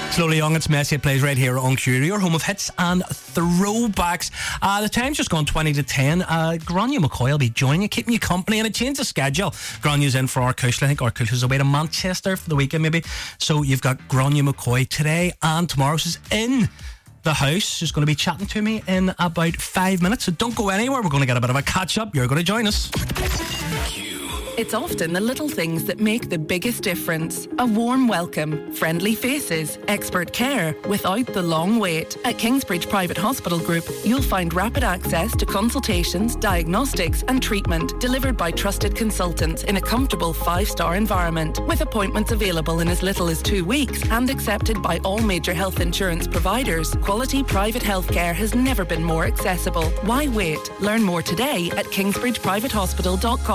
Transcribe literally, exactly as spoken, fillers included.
Slowly Young, it's Messy. It plays right here on Q, your home of hits and throwbacks. Uh, the time's just gone twenty to ten. Uh, Grania McCoy will be joining you, keeping you company, and a change of schedule. Grania's in for Arcush. I think Arcush is away to Manchester for the weekend, maybe. So you've got Grania McCoy today and tomorrow. She's in the house. She's going to be chatting to me in about five minutes. So don't go anywhere. We're going to get a bit of a catch up. You're going to join us. It's often the little things that make the biggest difference. A warm welcome, friendly faces, expert care without the long wait. At Kingsbridge Private Hospital Group, you'll find rapid access to consultations, diagnostics and treatment delivered by trusted consultants in a comfortable five-star environment, with appointments available in as little as two weeks and accepted by all major health insurance providers. Quality private healthcare has never been more accessible. Why wait? Learn more today at kingsbridge private hospital dot com.